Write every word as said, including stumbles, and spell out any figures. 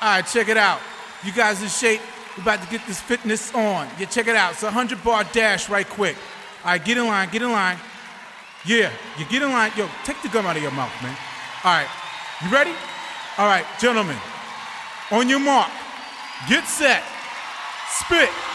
All right, check it out. You guys in shape? We're about to get this fitness on. Yeah, check it out. It's a one hundred bar dash right quick. All right, get in line, get in line. Yeah, you get in line. Yo, take the gum out of your mouth, man. All right, you ready? All right, gentlemen, on your mark, get set, spit.